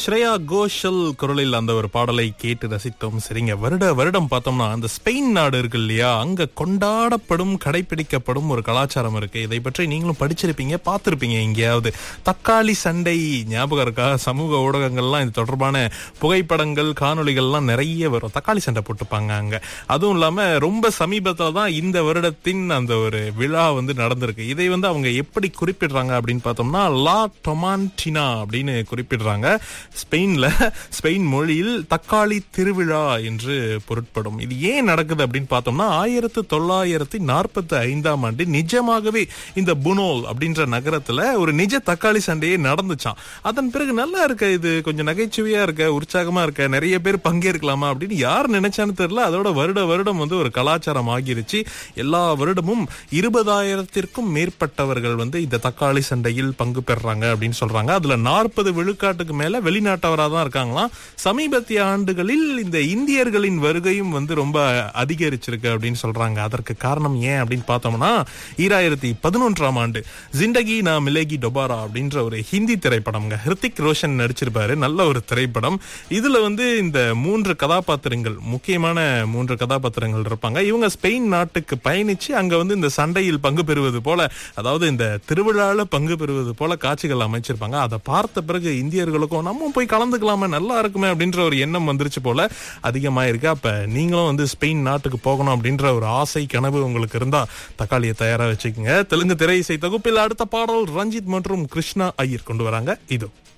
ஸ்ரேயா கோஷல் குரலில் அந்த ஒரு பாடலை கேட்டு ரசித்தோம். சரிங்க, வருடம் பார்த்தோம்னா அந்த ஸ்பெயின் நாடு இருக்கு இல்லையா, அங்க கொண்டாடப்படும் கடைபிடிக்கப்படும் ஒரு கலாச்சாரம் இருக்கு. இதை பற்றி நீங்களும் படிச்சிருப்பீங்க, பார்த்திருப்பீங்க எங்கேயாவது. தக்காளி சண்டை ஞாபகம் இருக்கா? சமூக ஊடகங்கள்லாம் இது தொடர்பான புகைப்படங்கள் காணொளிகள்லாம் நிறைய வரும். தக்காளி சண்டை போட்டுப்பாங்க அங்க. அதுவும் இல்லாம ரொம்ப சமீபத்துல தான் இந்த வருடத்தின் அந்த ஒரு விழா நடந்திருக்கு. இதை அவங்க எப்படி குறிப்பிடுறாங்க அப்படின்னு பார்த்தோம்னா லா டொமான்டினா அப்படின்னு குறிப்பிடுறாங்க. ஸ்பெயின் மொழியில் தக்காளி திருவிழா என்று பொருட்படும். இது ஏன் நடக்குது அப்படின்னு பார்த்தோம்னா 1945ஆம் ஆண்டு நிஜமாகவே இந்த புனோல் அப்படின்ற நகரத்துல ஒரு நிஜ தக்காளி சண்டையே நடந்துச்சான். அதன் பிறகு நல்லா இருக்க, இது கொஞ்சம் நகைச்சுவையா இருக்க, உற்சாகமா இருக்க, நிறைய பேர் பங்கேற்கலாமா அப்படின்னு யார் நினைச்சான்னு தெரியல. அதோட வருடம் ஒரு கலாச்சாரம் ஆகிருச்சு. எல்லா வருடமும் 20,000த்திற்கும் மேற்பட்டவர்கள் இந்த தக்காளி சண்டையில் பங்கு பெறாங்க அப்படின்னு சொல்றாங்க. அதுல 40 விழுக்காட்டுக்கு மேல வெளிநாட்டவராக தான் இருக்காங்களாம். சமீபத்திய ஆண்டுகளில் இந்த இந்தியர்களின் வருகையும் ரொம்ப அதிகரிச்சிருக்கு அப்படின்னு சொல்றாங்க. அதற்கு காரணம் ஏன் அப்படின்னு பார்த்தோம்னா 2011ஆம் ஆண்டு ஜிண்டகி நா மிலேகி டொபாரா அப்படின்ற ஒரு ஹிந்தி திரைப்படம், ஹிருத்திக் ரோஷன் நடிச்சிருப்பாரு. நல்ல ஒரு திரைப்படம். இதுல இந்த 3 கதாபாத்திரங்கள், முக்கியமான 3 கதாபாத்திரங்கள் இருப்பாங்க. இவங்க ஸ்பெயின் நாட்டுக்கு பயணிச்சு அங்க இந்த சண்டையில் பங்கு பெறுவது போல, அதாவது இந்த திருவிழால பங்கு பெறுவது போல காட்சிகள் அமைச்சிருப்பாங்க. அதை பார்த்த பிறகு இந்தியர்களுக்கும் நம்ம போய் கலந்துக்கலாமே, நல்லா இருக்குமே அப்படின்ற ஒரு எண்ணம் வந்துருச்சு போல, அதிகமாயிருக்கு. அப்ப நீங்களும் ஸ்பெயின் நாட்டுக்கு போகணும் அப்படின்ற ஒரு ஆசை கனவு உங்களுக்கு இருந்தா தக்காளியை தயாரா வச்சுக்கோங்க. தெலுங்கு திரை இசை தொகுப்பில் அடுத்த பாடல் ரஞ்சித் மற்றும் கிருஷ்ணா ஐயர் கொண்டு வராங்க. இதோ